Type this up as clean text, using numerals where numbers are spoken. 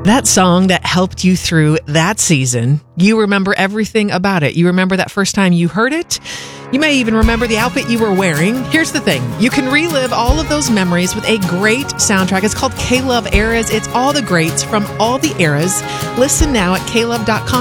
That song that helped you through that season, you remember everything about it. You remember that first time you heard it. You may even remember the outfit you were wearing. Here's the thing. You can relive all of those memories with a great soundtrack. It's called K-Love Eras. It's all the greats from all the eras. Listen now at klove.com.